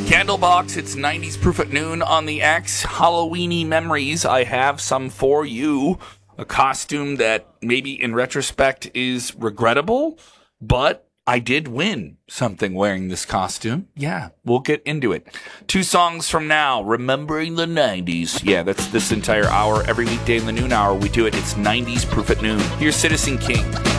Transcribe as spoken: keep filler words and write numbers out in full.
Candlebox, it's nineties Proof at Noon on the X. Halloweeny memories, I have some for you. A costume that maybe in retrospect is regrettable, but I did win something wearing this costume. Yeah, we'll get into it. Two songs from now, Remembering the nineties. Yeah, that's this entire hour. Every weekday in the noon hour, we do it. It's nineties Proof at Noon. Here's Citizen King.